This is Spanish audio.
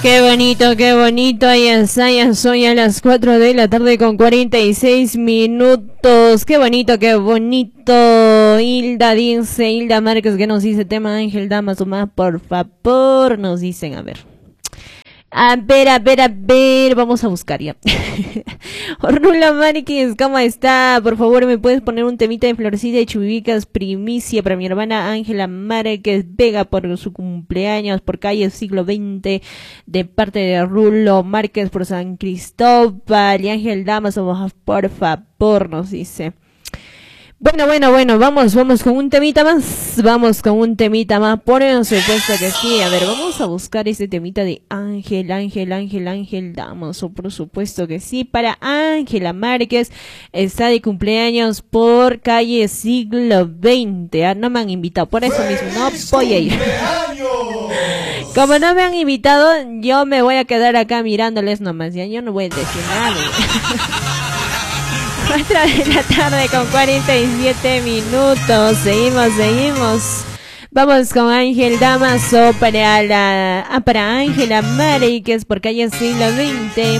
Qué bonito, ya son a las 4 de la tarde con 46 minutos, qué bonito, Hilda dice, Hilda Márquez, que nos dice tema Ángel Damaso más, por favor, nos dicen, a ver, vamos a buscar ya. Ornula Márquez, ¿cómo está? Por favor, ¿me puedes poner un temita de Florecita y Chubicas, primicia para mi hermana Ángela Márquez Vega por su cumpleaños, por calle siglo XX, de parte de Rulo Márquez por San Cristóbal, y Ángel Damaso, por favor, nos dice. Bueno, vamos con un temita más, por supuesto que sí. A ver, vamos a buscar ese temita de Ángel Damaso, por supuesto que sí, para Ángela Márquez, está de cumpleaños por calle siglo XX, no me han invitado, por eso mismo, no voy a ir. Como no me han invitado, yo me voy a quedar acá mirándoles nomás, ya yo no voy a decir nada. 4 de la tarde con 47 minutos. Seguimos. Vamos con Ángel Damaso para Ángela Márquez por calle siglo XX.